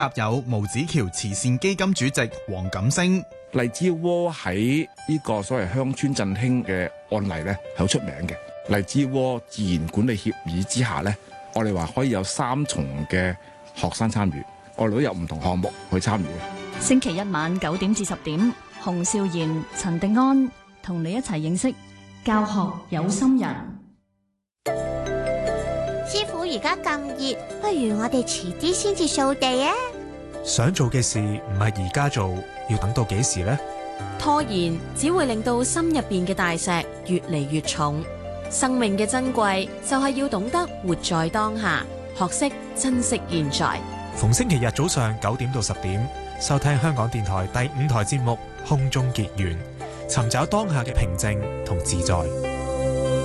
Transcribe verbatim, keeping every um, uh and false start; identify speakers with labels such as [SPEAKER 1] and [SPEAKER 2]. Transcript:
[SPEAKER 1] 搭有毛子橋慈善基金主席黃錦星。
[SPEAKER 2] 荔枝窩喺呢個所謂鄉村振興嘅案例咧，係好出名嘅。荔枝窩自然管理協議之下咧，我哋話可以有三重嘅學生參與，我哋都有唔同項目去參與嘅。
[SPEAKER 3] 星期一晚九點至十點，洪少賢、陳迪安同你一齊認識教學有心人。
[SPEAKER 4] 師傅而家咁熱，不如我哋遲啲先至掃地啊！
[SPEAKER 5] 想做嘅事唔係而家做，要等到幾時呢？
[SPEAKER 6] 拖延只會令到心入邊嘅大石越嚟越重。生命嘅珍貴就係要懂得活在當下，學識珍惜現在。
[SPEAKER 5] 逢星期日早上九點到十點，收聽香港電台第五台節目《空中結緣》，尋找當下嘅平靜同自在。